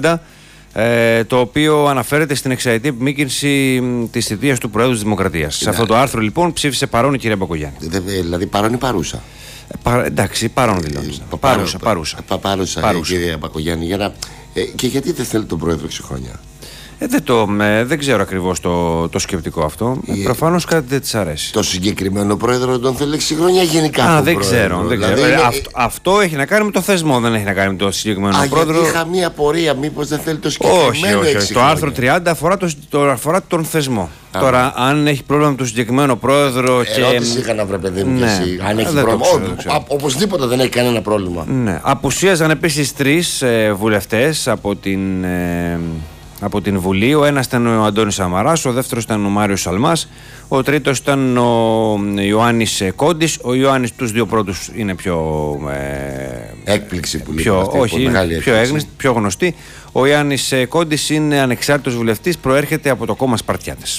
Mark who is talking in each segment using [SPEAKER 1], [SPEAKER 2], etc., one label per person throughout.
[SPEAKER 1] 30, το οποίο αναφέρεται στην εξαετή επιμήκυνση της θητείας του Προέδρου της Δημοκρατίας. Σε αυτό το άρθρο λοιπόν ψήφισε παρόν η κυρία Μπακογιάννη.
[SPEAKER 2] Δηλαδή παρόν ή παρούσα?
[SPEAKER 1] Εντάξει, παρόν δηλώνει.
[SPEAKER 2] Παρούσα η κυρία Μπακογιάννη. Και γιατί δεν θέλει τον Πρόεδρο 6 χρόνια?
[SPEAKER 1] Δεν ξέρω ακριβώς το σκεπτικό αυτό. Προφανώς κάτι δεν της αρέσει.
[SPEAKER 2] Το συγκεκριμένο πρόεδρο τον θέλει 6 χρόνια γενικά.
[SPEAKER 1] Δεν ξέρω. Αυτό έχει να κάνει με το θεσμό, δεν έχει να κάνει με το συγκεκριμένο πρόεδρο.
[SPEAKER 2] Είχα μία πορεία, μήπως δεν θέλει το συγκεκριμένο?
[SPEAKER 1] Όχι. Το άρθρο 30 αφορά τον θεσμό. Τώρα, αν έχει πρόβλημα με τον συγκεκριμένο πρόεδρο.
[SPEAKER 2] Ερώτηση είχα, βρε παιδί μου, και εσύ. Αν έχει πρόβλημα. Οπωσδήποτε δεν έχει κανένα πρόβλημα.
[SPEAKER 1] Ναι. Απουσίαζαν επίσης 3 βουλευτές από την Βουλή. Ο ένας ήταν ο Αντώνης Σαμαράς, ο δεύτερος ήταν ο Μάριος Σαλμάς, ο τρίτος ήταν ο Ιωάννης Κόντης. Ο Ιωάννης, τους δύο πρώτους είναι πιο
[SPEAKER 2] έκπληξη που
[SPEAKER 1] πιο γνωστή. Ο Ιωάννης Κόντης είναι ανεξάρτητος βουλευτής, προέρχεται από το κόμμα Σπαρτιάτες.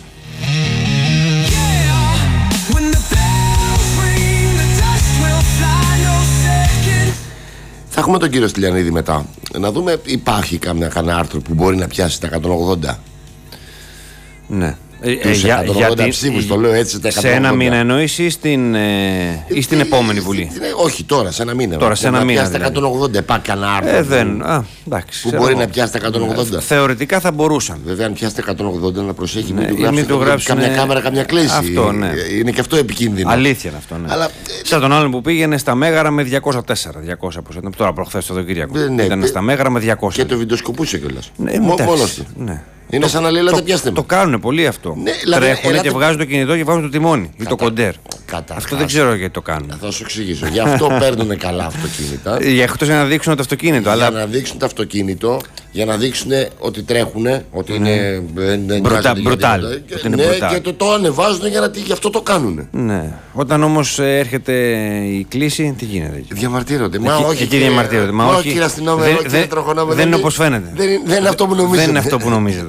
[SPEAKER 2] Θα έχουμε τον κύριο Στυλιανίδη μετά. Να δούμε, υπάρχει κανένα άρθρο που μπορεί να πιάσει τα 180?
[SPEAKER 1] Ναι.
[SPEAKER 2] Τους 180 ψήφους, το λέω έτσι, τα 180.
[SPEAKER 1] Σε ένα μήνα εννοείς ή στην επόμενη Βουλή?
[SPEAKER 2] Όχι, τώρα, σε ένα μήνα.
[SPEAKER 1] Τώρα, σε ένα μήνα.
[SPEAKER 2] Να πιάσει τα 180, υπάρχει κανένα άρθρο που μπορεί να πιάσει τα 180?
[SPEAKER 1] Θεωρητικά θα μπορούσαν.
[SPEAKER 2] Βέβαια, αν πιάσει τα 180, να προσέχει, μην του γράψει καμιά κάμερα, καμιά κλίση.
[SPEAKER 1] Αυτό, ναι.
[SPEAKER 2] Είναι και αυτό επικίνδυνο.
[SPEAKER 1] Αλήθεια είναι αυτό, ναι. Αλλά, σαν τον άλλον που πήγαινε στα Μέγαρα με 204. Τώρα, προχθές το Δεκυριακό. Ήταν στα Μέγαρα με 200.
[SPEAKER 2] Και το βιντεοσκοπούσε κιόλας.
[SPEAKER 1] Μόνος του.
[SPEAKER 2] Είναι σαν να λέει: Ελάτε, πιάστε με.
[SPEAKER 1] Το κάνουν πολύ αυτό. Τρέχουν και βγάζουν το κινητό και βάζουν το τιμόνι ή το κοντέρ. Αυτό δεν ξέρω γιατί το κάνουν.
[SPEAKER 2] Θα σου εξηγήσω. Γι' αυτό παίρνουν καλά αυτοκίνητα.
[SPEAKER 1] Εκτός για να δείξουν το αυτοκίνητο.
[SPEAKER 2] Για να δείξουν το αυτοκίνητο, για να δείξουν ότι τρέχουν, ότι είναι.
[SPEAKER 1] Μπρουτάλ.
[SPEAKER 2] Και το ανεβάζουν γι' αυτό το κάνουν.
[SPEAKER 1] Ναι. Όταν όμως έρχεται η κλίση, τι γίνεται?
[SPEAKER 2] Διαμαρτύρονται.
[SPEAKER 1] Εκεί διαμαρτύρονται.
[SPEAKER 2] Όχι, κύριε αστυνόμευε, κύριε τροχονόμευε.
[SPEAKER 1] Δεν είναι όπως φαίνεται.
[SPEAKER 2] Δεν είναι αυτό που νομίζετε.
[SPEAKER 1] Δεν είναι αυτό που νομίζετε.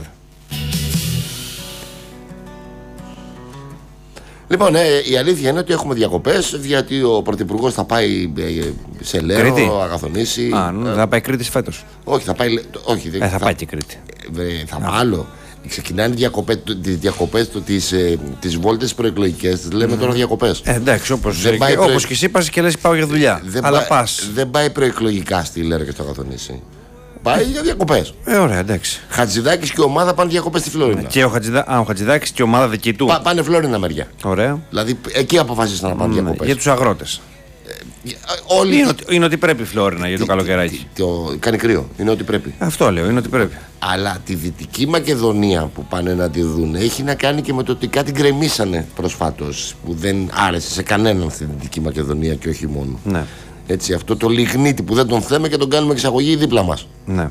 [SPEAKER 2] Λοιπόν, η αλήθεια είναι ότι έχουμε διακοπές, γιατί ο Πρωθυπουργός θα πάει σε Λέρο, Αγαθονήσι.
[SPEAKER 1] Θα πάει Κρήτη φέτος?
[SPEAKER 2] Όχι, θα πάει. Όχι,
[SPEAKER 1] θα πάει και Κρήτη.
[SPEAKER 2] Θα πάει άλλο. Ξεκινάνε τις διακοπές, τις βόλτες προεκλογικές, τις λέμε τώρα διακοπές.
[SPEAKER 1] Εντάξει, όπως και εσύ πας και λες πάω για δουλειά. Αλλά πας.
[SPEAKER 2] Δεν πάει προεκλογικά στη Λέρο και στο Αγαθονήσι. Πάει για διακοπές.
[SPEAKER 1] Ωραία, εντάξει.
[SPEAKER 2] Χατζηδάκης και ομάδα πάνε διακοπές στη Φλόρινα.
[SPEAKER 1] Και ο Χατζηδάκης και η ομάδα δική του.
[SPEAKER 2] Πάνε Φλόρινα μεριά.
[SPEAKER 1] Ωραία.
[SPEAKER 2] Δηλαδή εκεί αποφάσισαν να πάνε διακοπές.
[SPEAKER 1] Για τους αγρότες. Είναι ότι πρέπει η Φλόρινα για το καλοκαιράκι.
[SPEAKER 2] Κάνει κρύο. Είναι ότι πρέπει.
[SPEAKER 1] Αυτό λέω, είναι ότι πρέπει.
[SPEAKER 2] Αλλά τη Δυτική Μακεδονία που πάνε να τη δουν έχει να κάνει και με το ότι κάτι γκρεμίσανε προσφάτως, που δεν άρεσε σε κανέναν στη Δυτική Μακεδονία και όχι μόνο.
[SPEAKER 1] Ναι.
[SPEAKER 2] Έτσι, αυτό το λιγνίτη που δεν τον θέμε και τον κάνουμε εξαγωγή δίπλα μας.
[SPEAKER 1] Ναι.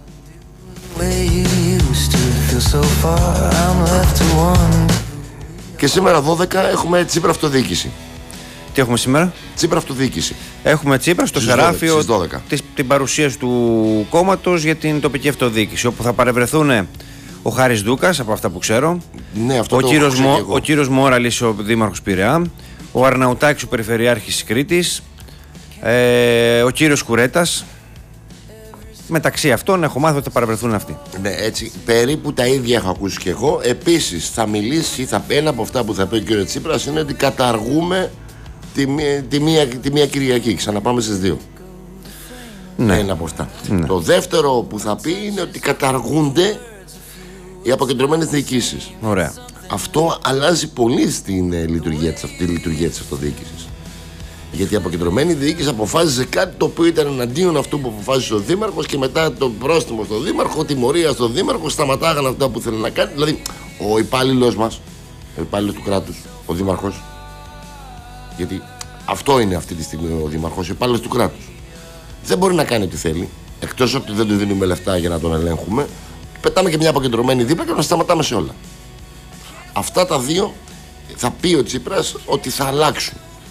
[SPEAKER 2] Και σήμερα 12 έχουμε Τσίπρα αυτοδιοίκηση.
[SPEAKER 1] Τι έχουμε σήμερα?
[SPEAKER 2] Τσίπρα αυτοδιοίκηση.
[SPEAKER 1] Έχουμε Τσίπρα στο Σεράφιο την παρουσίαση του κόμματος για την τοπική αυτοδιοίκηση, όπου θα παρευρεθούν ο Χάρης Δούκας, από αυτά που ξέρω,
[SPEAKER 2] ναι, αυτό
[SPEAKER 1] ο κύριος Μόραλης, ο δήμαρχος Πειραιά, ο Αρναουτάκης, ο περιφερειάρχης Κρήτης, ο κύριος Κουρέτας. Μεταξύ αυτών έχω μάθει ότι θα παρευρεθούν αυτοί.
[SPEAKER 2] Ναι, έτσι, περίπου τα ίδια έχω ακούσει και εγώ. Επίσης θα μιλήσει, ένα από αυτά που θα πει ο κύριος Τσίπρας είναι ότι καταργούμε τη μία Κυριακή. Ξαναπάμε στις 2.
[SPEAKER 1] Ναι.
[SPEAKER 2] Ένα από αυτά.
[SPEAKER 1] Ναι.
[SPEAKER 2] Το δεύτερο που θα πει είναι ότι καταργούνται οι αποκεντρωμένες διοικήσεις.
[SPEAKER 1] Ωραία.
[SPEAKER 2] Αυτό αλλάζει πολύ στην λειτουργία της αυτοδιοίκησης. Γιατί η αποκεντρωμένη διοίκηση αποφάσισε κάτι το οποίο ήταν εναντίον αυτού που αποφάσισε ο Δήμαρχος, και μετά το πρόστιμο στο Δήμαρχο, τιμωρία στο Δήμαρχο, σταματάγανε αυτά που θέλει να κάνει. Δηλαδή, ο υπάλληλος μας, ο υπάλληλος του κράτους, ο Δήμαρχος, γιατί αυτό είναι αυτή τη στιγμή ο Δήμαρχος, ο υπάλληλος του κράτους, δεν μπορεί να κάνει ό,τι θέλει, εκτός ότι δεν του δίνουμε λεφτά για να τον ελέγχουμε. Πετάμε και μια αποκεντρωμένη δίπλα και να σταματάμε σε όλα. Αυτά τα δύο θα πει ο Τσίπρας ότι θα αλλάξουν.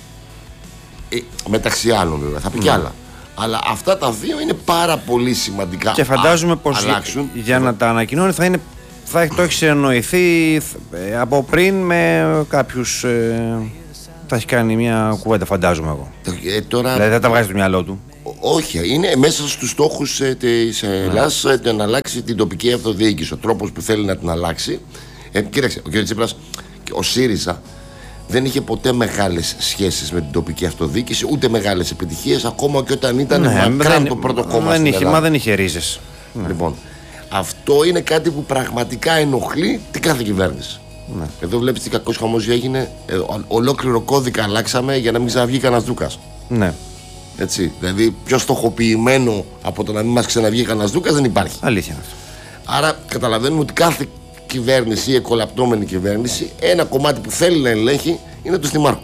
[SPEAKER 2] Μεταξύ άλλων, βέβαια, θα πει κι άλλα. Αλλά αυτά τα δύο είναι πάρα πολύ σημαντικά.
[SPEAKER 1] Και φαντάζομαι πως για να τα ανακοινώνει το έχει συνεννοηθεί από πριν με κάποιους. Θα έχει κάνει μια κουβέντα, φαντάζομαι εγώ.
[SPEAKER 2] Τώρα,
[SPEAKER 1] δηλαδή θα τα βγάζει στο μυαλό του.
[SPEAKER 2] Όχι, είναι μέσα στους στόχους της Ελλάδας να αλλάξει την τοπική αυτοδιοίκηση. Ο τρόπος που θέλει να την αλλάξει. Κοίταξε, ο κ. Τσίπρας, ο ΣΥΡΙΖΑ δεν είχε ποτέ μεγάλες σχέσεις με την τοπική αυτοδιοίκηση, ούτε μεγάλες επιτυχίες, ακόμα και όταν ήταν μακράν το πρώτο κόμμα στην Ελλάδα.
[SPEAKER 1] Μα δεν είχε ρίζες.
[SPEAKER 2] Λοιπόν, αυτό είναι κάτι που πραγματικά ενοχλεί την κάθε κυβέρνηση. Ναι. Εδώ βλέπεις τι κακός χαμός έγινε. Ολόκληρο κώδικα αλλάξαμε για να μην ξαναβγεί κανένας Δούκας.
[SPEAKER 1] Ναι.
[SPEAKER 2] Έτσι, δηλαδή πιο στοχοποιημένο από το να μην μας ξαναβγεί κανένας Δούκας δεν υπάρχει.
[SPEAKER 1] Αλήθεια είναι αυτό.
[SPEAKER 2] Άρα καταλαβαίνουμε ότι κάθε κυβέρνηση ή εκολαπτώμενη κυβέρνηση, ένα κομμάτι που θέλει να ελέγχει είναι το στιμάρχο.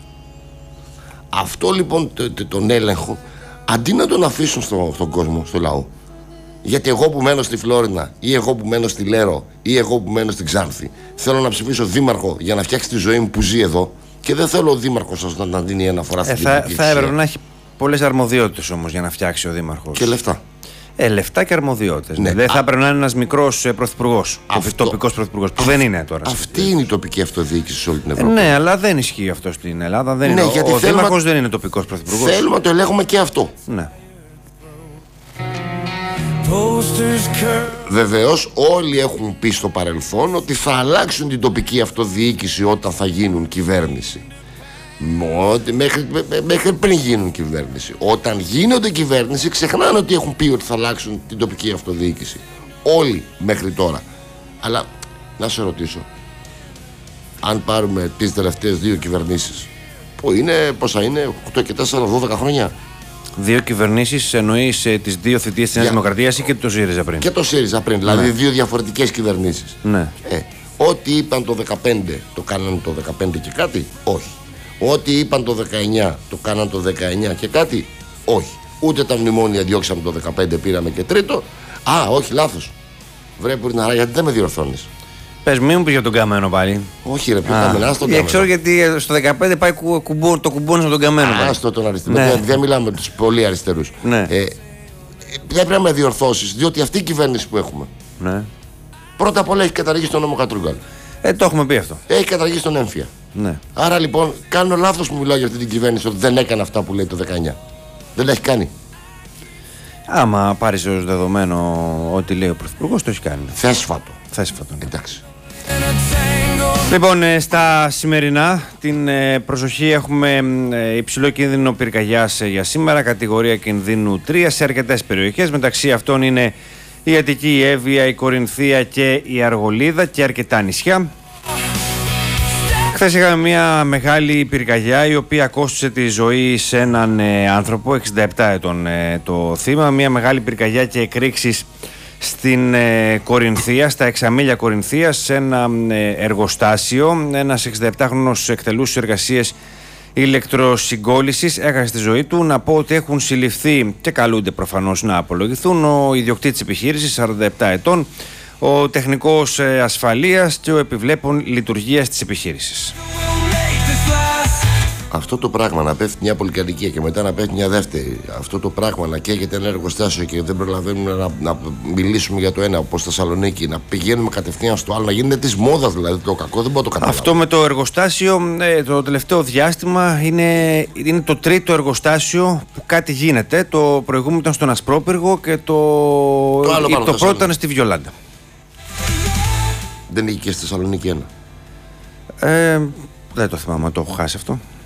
[SPEAKER 2] Αυτό λοιπόν τον έλεγχο, αντί να τον αφήσουν στον κόσμο, στο λαό, γιατί εγώ που μένω στη Φλόρινα ή εγώ που μένω στη Λέρο ή εγώ που μένω στην Ξάνθη θέλω να ψηφίσω δήμαρχο για να φτιάξει τη ζωή μου που ζει εδώ και δεν θέλω ο δήμαρχος να δίνει ένα φορά στην κοινωνική
[SPEAKER 1] θα έπρεπε να έχει πολλές αρμοδιότητες όμως για να φτιάξει ο δήμαρχος.
[SPEAKER 2] Και λεφτά.
[SPEAKER 1] Λεφτά και αρμοδιότητες.
[SPEAKER 2] Ναι.
[SPEAKER 1] Δεν θα έπρεπε να είναι ένας μικρός πρωθυπουργός, τοπικός πρωθυπουργός, που δεν είναι τώρα.
[SPEAKER 2] Αυτή είναι η τοπική αυτοδιοίκηση σε όλη την Ευρώπη.
[SPEAKER 1] Ναι, αλλά δεν ισχύει αυτό στην Ελλάδα. Δεν είναι.
[SPEAKER 2] Γιατί
[SPEAKER 1] ο δήμαρχος δεν είναι τοπικός πρωθυπουργός.
[SPEAKER 2] Θέλουμε να το ελέγχουμε και αυτό.
[SPEAKER 1] Ναι.
[SPEAKER 2] Βεβαίως όλοι έχουν πει στο παρελθόν ότι θα αλλάξουν την τοπική αυτοδιοίκηση όταν θα γίνουν κυβέρνηση. Μέχρι πριν γίνουν κυβέρνηση. Όταν γίνονται κυβέρνηση ξεχνάνε ότι έχουν πει ότι θα αλλάξουν την τοπική αυτοδιοίκηση. Όλοι μέχρι τώρα. Αλλά να σε ρωτήσω, αν πάρουμε τις τελευταίες δύο κυβερνήσεις, που είναι, πόσα είναι, 8 και 4, 12 χρόνια.
[SPEAKER 1] Δύο κυβερνήσεις εννοείς τις δύο θητείες της Νέας Δημοκρατίας ή και το ΣΥΡΙΖΑ πριν?
[SPEAKER 2] Και το ΣΥΡΙΖΑ πριν, δηλαδή δύο διαφορετικές κυβερνήσεις.
[SPEAKER 1] Ναι.
[SPEAKER 2] Ό,τι είπαν το 15 το κάνανε το 15 και κάτι, όχι. Ό,τι είπαν το 19 το κάναν το 19 και κάτι, όχι. Ούτε τα μνημόνια διώξαμε το 15, πήραμε και τρίτο. Όχι, λάθος. Βρε Πουρναρά, γιατί δεν με διορθώνεις?
[SPEAKER 1] Πες, μην μου πεις για τον Καμένο πάλι.
[SPEAKER 2] Όχι, ρε, πήγαμε στον Καμένο.
[SPEAKER 1] Ξέρω γιατί στο 15 πάει το κουμπώνει με τον Καμένο.
[SPEAKER 2] Άστο τον αριστερό. Ναι. Δεν μιλάμε με τους πολύ αριστερούς.
[SPEAKER 1] Ναι.
[SPEAKER 2] Δεν πρέπει να διορθώσεις, διότι αυτή η κυβέρνηση που έχουμε.
[SPEAKER 1] Ναι.
[SPEAKER 2] Πρώτα απ' όλα έχει καταργήσει τον νόμο Κατρούγκαλ.
[SPEAKER 1] Το έχουμε πει αυτό.
[SPEAKER 2] Έχει καταργήσει τον έμφυα.
[SPEAKER 1] Ναι.
[SPEAKER 2] Άρα λοιπόν, κάνω λάθος που μιλάω για αυτή την κυβέρνηση ότι δεν έκανε αυτά που λέει το 19. Δεν τα έχει κάνει.
[SPEAKER 1] Άμα πάρεις ως δεδομένο ό,τι λέει ο Πρωθυπουργός, το έχει κάνει.
[SPEAKER 2] Θέσφατο.
[SPEAKER 1] Ναι.
[SPEAKER 2] Εντάξει.
[SPEAKER 1] Λοιπόν, στα σημερινά την προσοχή έχουμε υψηλό κίνδυνο πυρκαγιάς για σήμερα, κατηγορία κινδύνου 3 σε αρκετές περιοχές. Μεταξύ αυτών είναι η Αττική, η Εύβοια, η Κορινθία και η Αργολίδα και αρκετά νησιά. Χθες είχαμε μια μεγάλη πυρκαγιά η οποία κόστησε τη ζωή σε έναν άνθρωπο, 67 ετών το θύμα. Μια μεγάλη πυρκαγιά και εκρήξεις στην Κορινθία, στα Εξαμήλια Κορινθίας, σε ένα εργοστάσιο. Ένας 67χρονος εκτελούσε εργασίες ηλεκτροσυγκόλλησης, έχασε τη ζωή του. Να πω ότι έχουν συλληφθεί και καλούνται προφανώς να απολογηθούν ο ιδιοκτήτης επιχείρησης, 47 ετών, ο τεχνικός ασφαλείας και ο επιβλέπων λειτουργίας της επιχείρησης.
[SPEAKER 2] Αυτό το πράγμα να πέφτει μια πολυκατοικία και μετά να πέφτει μια δεύτερη, αυτό το πράγμα να καίγεται ένα εργοστάσιο και δεν προλαβαίνουμε να μιλήσουμε για το ένα, όπως στη Θεσσαλονίκη, να πηγαίνουμε κατευθείαν στο άλλο, να γίνεται της μόδας δηλαδή το κακό, δεν μπορώ να το καταλάβω. Αυτό
[SPEAKER 1] με το εργοστάσιο το τελευταίο διάστημα είναι το τρίτο εργοστάσιο που κάτι γίνεται. Το προηγούμενο ήταν στον Ασπρόπυργο και το πρώτο ήταν στη Βιολάντα.
[SPEAKER 2] Δεν είχε και στη Θεσσαλονίκη ένα?
[SPEAKER 1] Δεν το θυμάμαι, το έχω χάσει αυτό.